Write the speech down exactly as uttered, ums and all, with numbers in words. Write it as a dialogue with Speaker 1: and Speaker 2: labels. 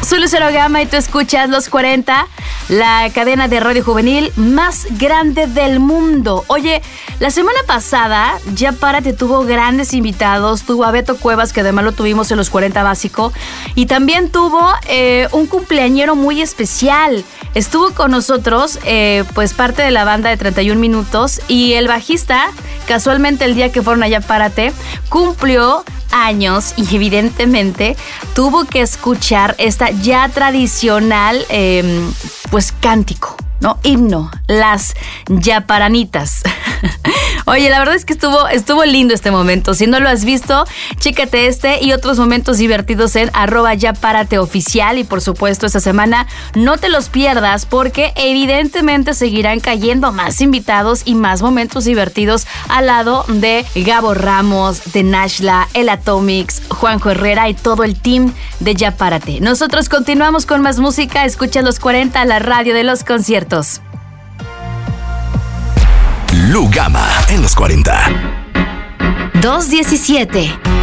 Speaker 1: Soy Lucero Gama y tú escuchas Los cuarenta, la cadena de radio juvenil más grande del mundo. Oye, la semana pasada Ya Párate tuvo grandes invitados. Tuvo a Beto Cuevas, que además lo tuvimos en Los cuarenta Básico. Y también tuvo eh, un cumpleañero muy especial. Estuvo con nosotros, eh, pues parte de la banda de treinta y un minutos. Y el bajista, casualmente el día que fueron a Ya Párate, cumplió años y evidentemente tuvo que escuchar esta ya tradicional eh, pues cántico, ¿no? Himno, las yaparanitas. Oye, la verdad es que estuvo, estuvo lindo este momento. Si no lo has visto, chécate este y otros momentos divertidos en arroba Ya Párate Oficial. Y por supuesto, esta semana no te los pierdas porque evidentemente seguirán cayendo más invitados y más momentos divertidos al lado de Gabo Ramos, de Nashla, El Atomics, Juanjo Herrera y todo el team de Ya Párate. Nosotros continuamos con más música. Escucha Los cuarenta, la radio de los conciertos.
Speaker 2: Lu Gama en Los cuarenta.
Speaker 1: dos diecisiete.